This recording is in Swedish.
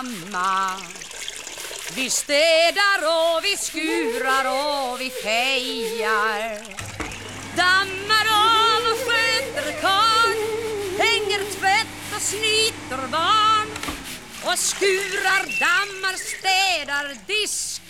mamma. Vi städar och vi skurar och vi fejar. Dammar av och sköter karl, hänger tvätt och snyter barn. Och skurar, dammar, städar, disk